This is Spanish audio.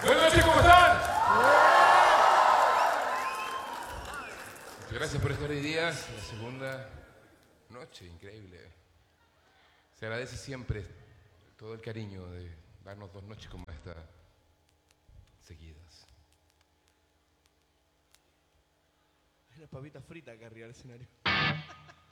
Buenas noches, ¿cómo están? Muchas gracias por estar hoy día. La segunda noche, increíble. Se agradece siempre todo el cariño de darnos 2 noches como esta seguidas. Hay unas papitas fritas acá arriba del escenario.